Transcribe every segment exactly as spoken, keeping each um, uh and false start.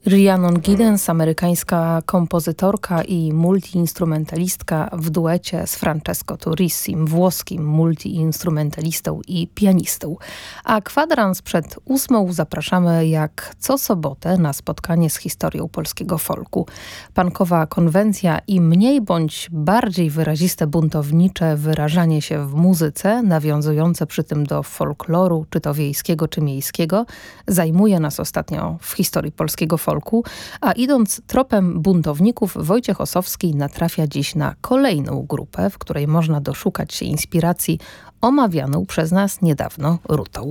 Rhiannon Giddens, amerykańska kompozytorka i multiinstrumentalistka w duecie z Francesco Turissim, włoskim multiinstrumentalistą i pianistą. A kwadrans przed ósmą zapraszamy jak co sobotę na spotkanie z historią polskiego folku. Punkowa konwencja i mniej bądź bardziej wyraziste buntownicze wyrażanie się w muzyce, nawiązujące przy tym do folkloru, czy to wiejskiego, czy miejskiego, zajmuje nas ostatnio w historii polskiego folku. A idąc tropem buntowników, Wojciech Ossowski natrafia dziś na kolejną grupę, w której można doszukać się inspiracji omawianą przez nas niedawno Rutą.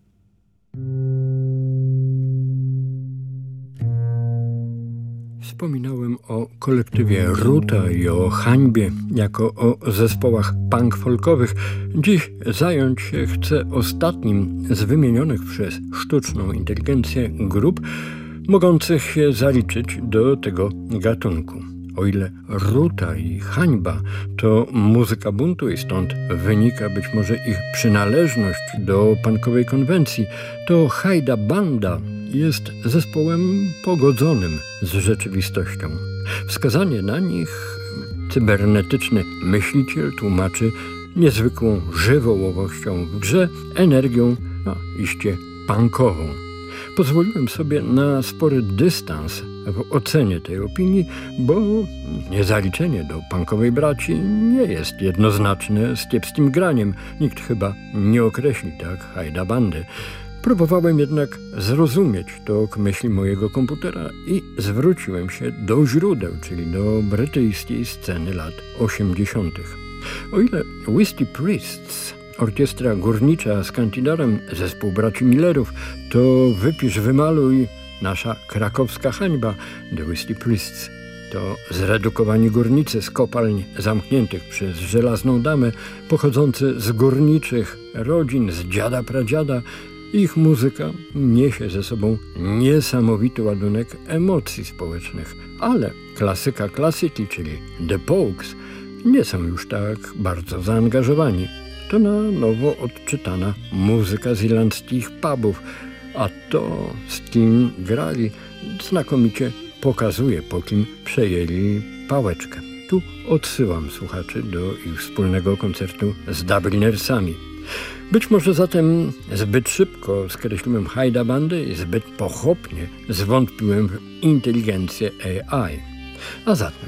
Wspominałem o kolektywie Ruta i o hańbie jako o zespołach punk folkowych. Dziś zająć się chcę ostatnim z wymienionych przez sztuczną inteligencję grup, mogących się zaliczyć do tego gatunku. O ile Ruta i hańba to muzyka buntu i stąd wynika być może ich przynależność do punkowej konwencji, to Hajda Banda jest zespołem pogodzonym z rzeczywistością. Wskazanie na nich cybernetyczny myśliciel tłumaczy niezwykłą żywołowością w grze, energią, no iście punkową. Pozwoliłem sobie na spory dystans w ocenie tej opinii, bo niezaliczenie do punkowej braci nie jest jednoznaczne z kiepskim graniem. Nikt chyba nie określi tak Hajda Bandy. Próbowałem jednak zrozumieć tok myśli mojego komputera i zwróciłem się do źródeł, czyli do brytyjskiej sceny lat osiemdziesiątych. O ile Whiskey Priests, orkiestra górnicza z kantidarem, zespół braci Millerów, to wypisz, wymaluj, nasza krakowska hańba, The Whiskey Priests, to zredukowani górnicy z kopalń zamkniętych przez żelazną damę, pochodzący z górniczych rodzin, z dziada pradziada. Ich muzyka niesie ze sobą niesamowity ładunek emocji społecznych, ale klasyka klasyki, czyli The Pogues, nie są już tak bardzo zaangażowani. To na nowo odczytana muzyka z irlandzkich pubów, a to, z kim grali, znakomicie pokazuje, po kim przejęli pałeczkę. Tu odsyłam słuchaczy do ich wspólnego koncertu z Dublinersami. Być może zatem zbyt szybko skreśliłem Hajda Bandę i zbyt pochopnie zwątpiłem w inteligencję A I. A zatem,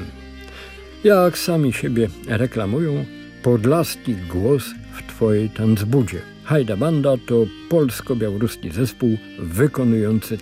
jak sami siebie reklamują, podlaski głos w twojej tanzbudzie. Hajda Banda to polsko-białoruski zespół wykonujący